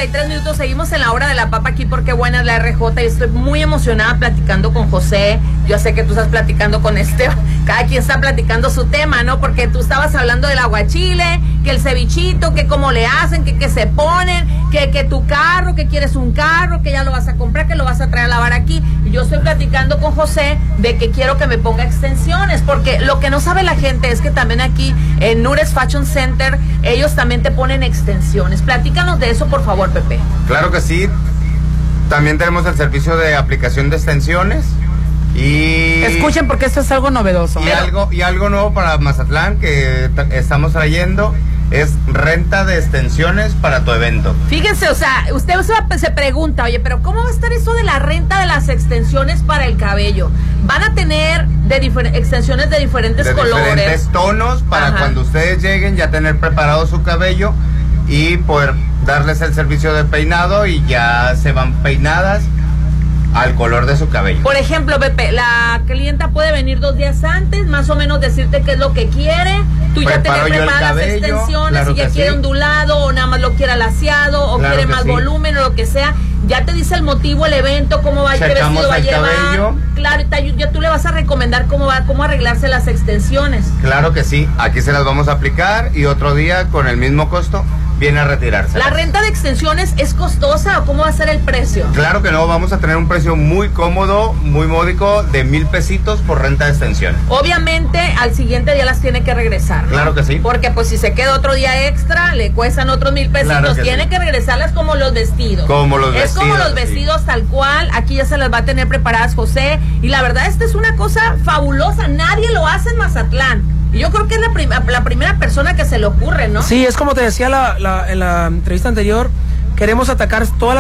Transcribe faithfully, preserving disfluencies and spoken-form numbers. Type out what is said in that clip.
treinta y tres minutos, seguimos en la hora de la papa aquí porque buena es la R J y estoy muy emocionada platicando con José. Yo sé que tú estás platicando con Esteban, cada quien está platicando su tema, ¿no? Porque tú estabas hablando del aguachile, que el cevichito, que cómo le hacen, que, que se ponen, que, que tu carro, que quieres un carro, que ya lo vas a comprar, que lo vas a traer a lavar aquí. Y yo estoy platicando con José de que quiero que me ponga extensiones, porque lo que no sabe la gente es que también aquí en Nures Fashion Center, ellos también te ponen extensiones. Platícanos de eso, por favor, Pepe. Claro que sí. También tenemos el servicio de aplicación de extensiones. Y escuchen porque esto es algo novedoso. Y algo, y algo nuevo para Mazatlán que estamos trayendo es renta de extensiones para tu evento. Fíjense, o sea, usted se pregunta, oye, pero ¿cómo va a estar eso de la renta de las extensiones para el cabello? Van a tener de extensiones de diferentes de colores. De diferentes tonos para Ajá. cuando ustedes lleguen ya tener preparado su cabello y poder darles el servicio de peinado y ya se van peinadas al color de su cabello. Por ejemplo, Pepe, la clienta puede venir dos días antes, más o menos decirte qué es lo que quiere. Tú ya tenés preparadas las extensiones, claro si ya quiere sí. ondulado o nada más lo quiere laciado o claro quiere más sí. volumen o lo que sea. Ya te dice el motivo, el evento, cómo va, qué vestido va a llevar. Cabello. Claro, ya tú le vas a recomendar cómo va, cómo arreglarse las extensiones. Claro que sí, aquí se las vamos a aplicar y otro día con el mismo costo viene a retirarse. ¿La renta de extensiones es costosa o cómo va a ser el precio? Claro que no, vamos a tener un precio muy cómodo, muy módico, de mil pesitos por renta de extensiones. Obviamente, al siguiente día las tiene que regresar, ¿no? Claro que sí. Porque pues si se queda otro día extra, le cuestan otros mil pesitos. Claro que tiene sí. que regresarlas como los vestidos. Como los es vestidos. Es como los vestidos sí. tal cual, aquí ya se las va a tener preparadas José. Y la verdad, esta es una cosa fabulosa, nadie lo hace en Mazatlán. Y yo creo que es la, prim la primera persona que se le ocurre, ¿no? Sí, es como te decía la, la, en la entrevista anterior, queremos atacar todas las